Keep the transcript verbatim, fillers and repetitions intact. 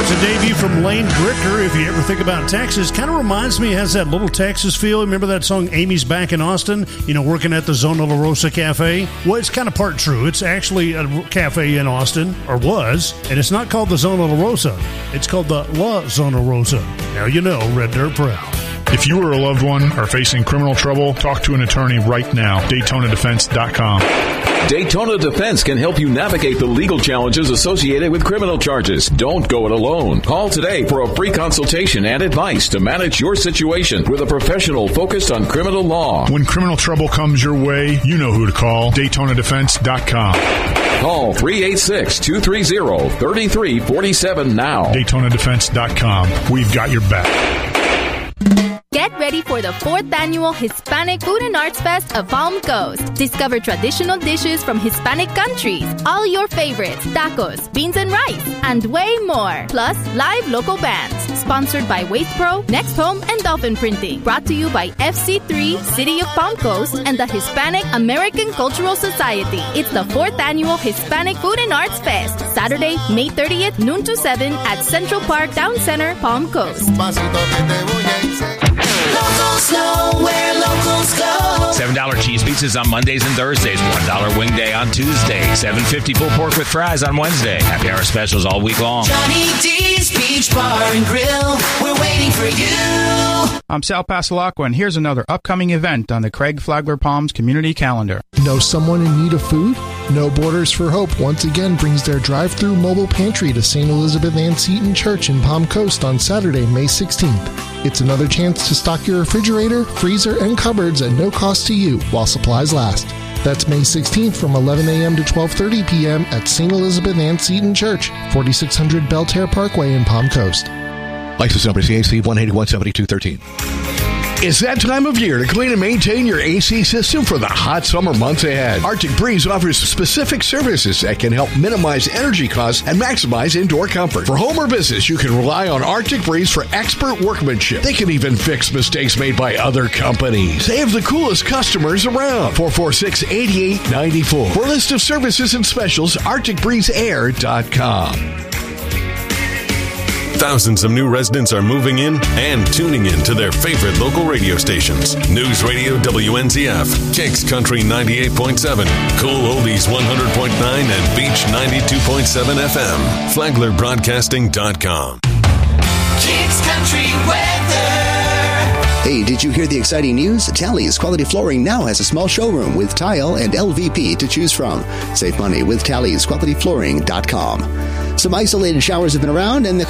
It's a debut from Lane Dricker. If you ever think about Texas, kind of reminds me, it has that little Texas feel. Remember that song, Amy's Back in Austin? You know, working at the Zona La Rosa Cafe? Well, it's kind of part true. It's actually a cafe in Austin, or was, and it's not called the Zona La Rosa. It's called the La Zona Rosa. Now you know, Red Dirt Proud. If you or a loved one are facing criminal trouble, talk to an attorney right now. Daytona Defense dot com. Daytona Defense can help you navigate the legal challenges associated with criminal charges. Don't go it alone. Call today for a free consultation and advice to manage your situation with a professional focused on criminal law. When criminal trouble comes your way, you know who to call. Daytona Defense dot com. Call three eight six, two three zero, three three four seven now. Daytona Defense dot com. We've got your back. Get ready for the fourth annual Hispanic Food and Arts Fest of Palm Coast. Discover traditional dishes from Hispanic countries, all your favorites, tacos, beans and rice, and way more. Plus, live local bands. Sponsored by Waste Pro, Next Home, and Dolphin Printing. Brought to you by F C three, City of Palm Coast, and the Hispanic American Cultural Society. It's the fourth annual Hispanic Food and Arts Fest. Saturday, May thirtieth, noon to seven at Central Park Town Center, Palm Coast. Locals know where locals go. seven dollar cheese pizzas on Mondays and Thursdays. one dollar wing day on Tuesday. seven fifty full pork with fries on Wednesday. Happy hour specials all week long. Johnny D's Beach Bar and Grill. We're waiting for you. I'm Sal Pasalacqua, and here's another upcoming event on the Craig Flagler Palms community calendar. Know someone in need of food? No Borders for Hope once again brings their drive-through mobile pantry to Saint Elizabeth Ann Seton Church in Palm Coast on Saturday, May sixteenth. It's another chance to stock your refrigerator, freezer, and cupboards at no cost to you while supplies last. That's May sixteenth from eleven a.m. to twelve thirty p.m. at Saint Elizabeth Ann Seton Church, forty-six hundred Belterre Parkway in Palm Coast. License number C A C one eighty-one seventy-two thirteen. It's that time of year to clean and maintain your A C system for the hot summer months ahead. Arctic Breeze offers specific services that can help minimize energy costs and maximize indoor comfort. For home or business, you can rely on Arctic Breeze for expert workmanship. They can even fix mistakes made by other companies. They have the coolest customers around. four four six, eight eight nine four. For a list of services and specials, arctic breeze air dot com. Thousands of new residents are moving in and tuning in to their favorite local radio stations. News Radio W N Z F, Kicks Country ninety-eight point seven, Cool Oldies one hundred point nine, and Beach ninety-two point seven F M. Flagler Broadcasting dot com. Kicks Country Weather. Hey, did you hear the exciting news? Tally's Quality Flooring now has a small showroom with tile and L V P to choose from. Save money with Tally's Quality Flooring dot com. Some isolated showers have been around, and the